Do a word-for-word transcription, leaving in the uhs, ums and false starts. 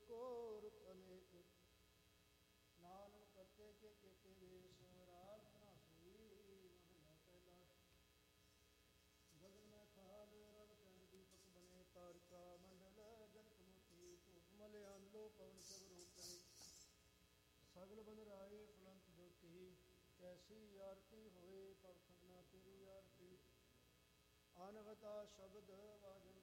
ਏਕੋ ਰੁਖ ਅਨੇਕ ਨਾਨਕ ਕਰਤੇ ਕੇ ਕੇਤੇ ਵੇਸ਼ ਰਾਜ ਨਾ ਸੋਈ ਮਹਲਾ ਪਹਿਲਾ ਗਗਨ ਮੈਂ ਖਾਲ ਰਵ ਚੰਦ ਦੀਪਕ ਬਨੇ ਤਾਰਿਕਾ ਮੰਡਲ ਜਨਕ ਮੋਤੀ ਧੂਪ ਮਲ ਆਂਦੋ ਪਵਨ ਚਵ ਰੂਪੇ ਸਗਲ ਬਨ ਰਾਏ ਫੁਲੰਤ ਜੋਤੀ ਕੈਸੀ ਆਰਤੀ ਹੋਏ ਭਗਤ ਨਾ ਤੇਰੀ ਆਰਤੀ ਅਨਹਤਾ ਸ਼ਬਦ ਵਾਜਨ